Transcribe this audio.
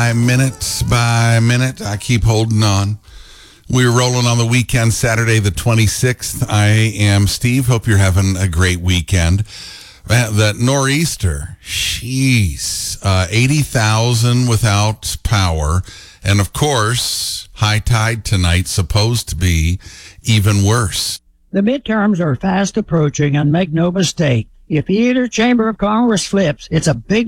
by minute, I keep holding on. We're rolling on the weekend, Saturday the 26th. I am Steve. Hope you're having a great weekend. That nor'easter, jeez, 80,000 without power. And of course, high tide tonight, supposed to be even worse. The midterms are fast approaching, and make no mistake, if either chamber of Congress flips, it's a big